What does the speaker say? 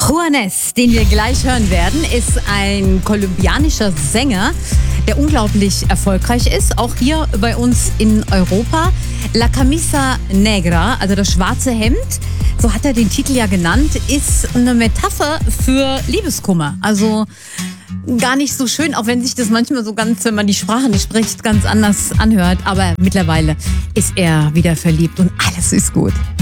Juanes, den wir gleich hören werden, ist ein kolumbianischer Sänger, der unglaublich erfolgreich ist, auch hier bei uns in Europa. La Camisa Negra, also das schwarze Hemd, so hat er den Titel ja genannt, ist eine Metapher für Liebeskummer. Also gar nicht so schön, auch wenn sich das manchmal so ganz, wenn man die Sprache nicht spricht, ganz anders anhört. Aber mittlerweile ist er wieder verliebt und alles ist gut.